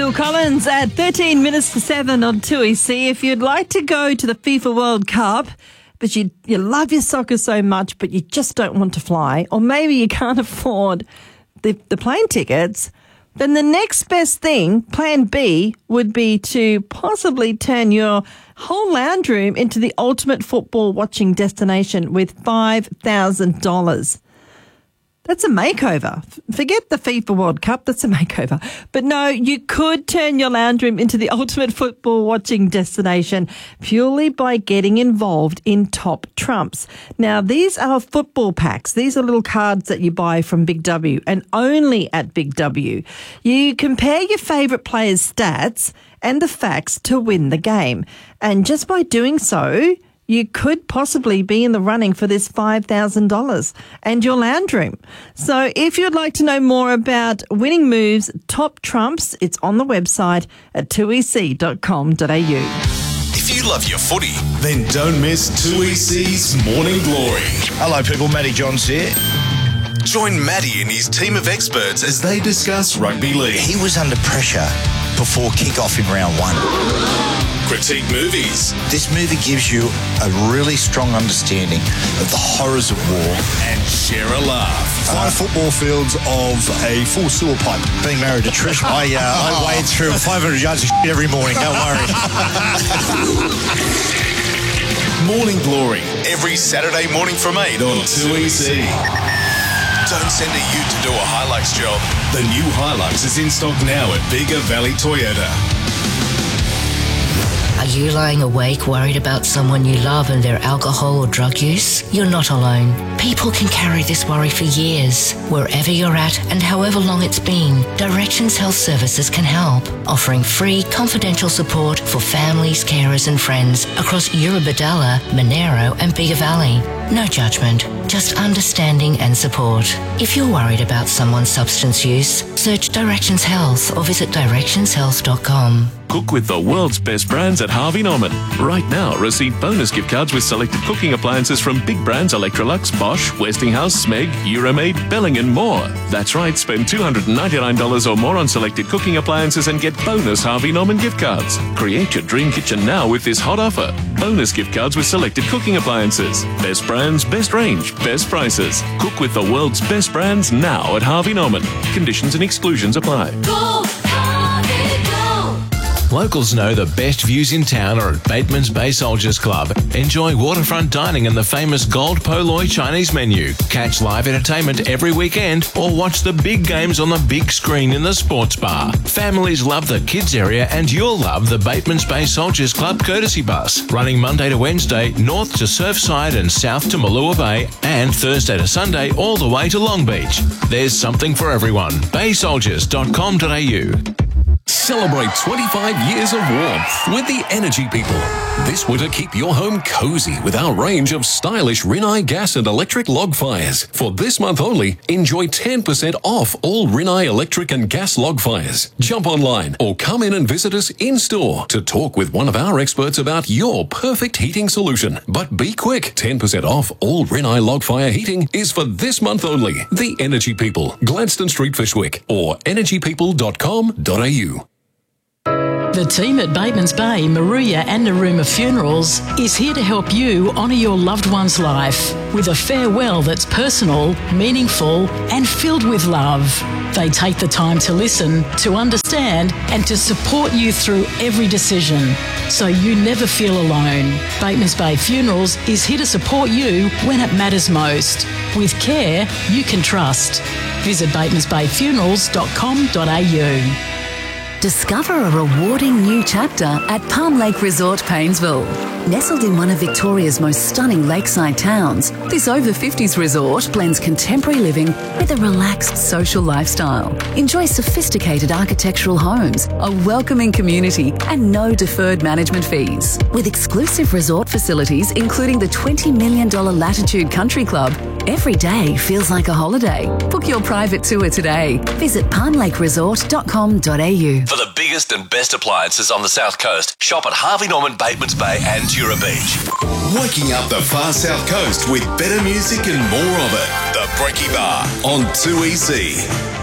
Phil Collins at 13 minutes to 7 on 2EC. If you'd like to go to the FIFA World Cup, but you love your soccer so much, but you just don't want to fly, or maybe you can't afford the plane tickets, then the next best thing, plan B, would be to possibly turn your whole lounge room into the ultimate football watching destination with $5,000. That's a makeover. Forget the FIFA World Cup. That's a makeover. But no, you could turn your lounge room into the ultimate football watching destination purely by getting involved in Top Trumps. Now, these are football packs. These are little cards that you buy from Big W and only at Big W. You compare your favourite players' stats and the facts to win the game. And just by doing so, you could possibly be in the running for this $5,000 and your lounge room. So if you'd like to know more about winning moves, Top Trumps, it's on the website at 2ec.com.au. If you love your footy, then don't miss 2EC's Morning Glory. Hello people, Matty Johns here. Join Matty and his team of experts as they discuss rugby league. He was under pressure before kick-off in round one. Critique movies. This movie gives you a really strong understanding of the horrors of war. And share a laugh. 5 football fields of a full sewer pipe. Being married to Trish, I wade through 500 yards of shit every morning, don't worry. Morning Glory, every Saturday morning from 8 on 2EC. Don't send a ute to do a Hilux job. The new Hilux is in stock now at Bega Valley Toyota. Are you lying awake worried about someone you love and their alcohol or drug use? You're not alone. People can carry this worry for years. Wherever you're at and however long it's been, Directions Health Services can help, offering free, confidential support for families, carers and friends across Eurobodalla, Monero and Bega Valley. No judgment, just understanding and support. If you're worried about someone's substance use, search Directions Health or visit directionshealth.com. Cook with the world's best brands at Harvey Norman. Right now, receive bonus gift cards with selected cooking appliances from big brands Electrolux, Bosch, Westinghouse, Smeg, Euromaid, Belling and more. That's right, spend $299 or more on selected cooking appliances and get bonus Harvey Norman gift cards. Create your dream kitchen now with this hot offer. Bonus gift cards with selected cooking appliances. Best brands, best range, best prices. Cook with the world's best brands now at Harvey Norman. Conditions and exclusions apply. Go, Harvey, go! Locals know the best views in town are at Bateman's Bay Soldiers Club. Enjoy waterfront dining and the famous Gold Polloy Chinese menu. Catch live entertainment every weekend or watch the big games on the big screen in the sports bar. Families love the kids area and you'll love the Bateman's Bay Soldiers Club courtesy bus, running Monday to Wednesday north to Surfside and south to Malua Bay and Thursday to Sunday all the way to Long Beach. There's something for everyone. baysoldiers.com.au. Celebrate 25 years of warmth with the Energy People. This winter, keep your home cozy with our range of stylish Rinnai gas and electric log fires. For this month only, enjoy 10% off all Rinnai electric and gas log fires. Jump online or come in and visit us in-store to talk with one of our experts about your perfect heating solution. But be quick, 10% off all Rinnai log fire heating is for this month only. The Energy People, Gladstone Street, Fishwick, or energypeople.com.au. The team at Bateman's Bay, Maruya and Narooma Funerals is here to help you honour your loved one's life with a farewell that's personal, meaningful and filled with love. They take the time to listen, to understand and to support you through every decision, so you never feel alone. Bateman's Bay Funerals is here to support you when it matters most, with care you can trust. Visit batemansbayfunerals.com.au. Discover a rewarding new chapter at Palm Lake Resort, Paynesville. Nestled in one of Victoria's most stunning lakeside towns, this over-50s resort blends contemporary living with a relaxed social lifestyle. Enjoy sophisticated architectural homes, a welcoming community, and no deferred management fees. With exclusive resort facilities including the $20 million Latitude Country Club, every day feels like a holiday. Book your private tour today. Visit palmlakeresort.com.au. For the biggest and best appliances on the South Coast, shop at Harvey Norman, Bateman's Bay and Tura Beach. Waking up the far South Coast with better music and more of it. The Brekkie Bar on 2EC.